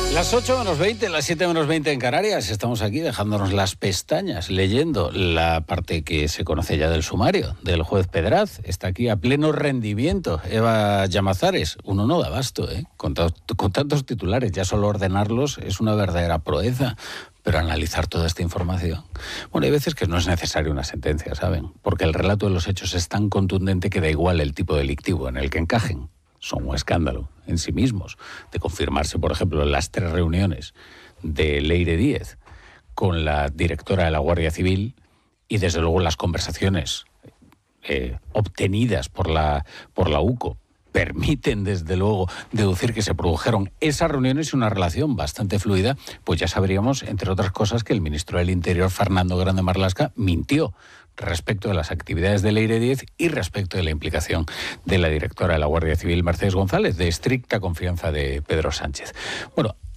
Las 8:20, las 7:20 en Canarias. Estamos aquí dejándonos las pestañas, leyendo la parte que se conoce ya del sumario del juez Pedraz. Está aquí a pleno rendimiento Eva Llamazares. Uno no da abasto, ¿eh? Con tantos titulares, ya solo ordenarlos es una verdadera proeza. Pero analizar toda esta información... Bueno, hay veces que no es necesaria una sentencia, ¿saben? Porque el relato de los hechos es tan contundente que da igual el tipo delictivo en el que encajen. Son un escándalo en sí mismos. De confirmarse, por ejemplo, las 3 reuniones de Leire Díez con la directora de la Guardia Civil y, desde luego, las conversaciones obtenidas por la UCO permiten, desde luego, deducir que se produjeron esas reuniones y una relación bastante fluida, pues ya sabríamos, entre otras cosas, que el ministro del Interior, Fernando Grande Marlaska, mintió respecto de las actividades de Leire Díez y respecto de la implicación de la directora de la Guardia Civil, Mercedes González, de estricta confianza de Pedro Sánchez. Bueno,